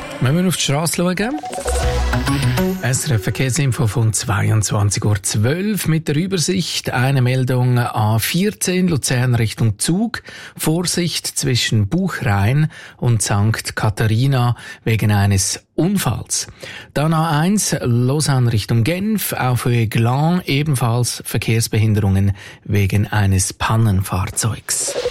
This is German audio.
Wenn wir auf die Straße schauen. SRF Verkehrsinfo von 22:12 Uhr mit der Übersicht. Eine Meldung A14 Luzern Richtung Zug. Vorsicht zwischen Buchrain und St. Katharina wegen eines Unfalls. Dann A1 Lausanne Richtung Genf. Auf Höhe Glan ebenfalls Verkehrsbehinderungen wegen eines Pannenfahrzeugs.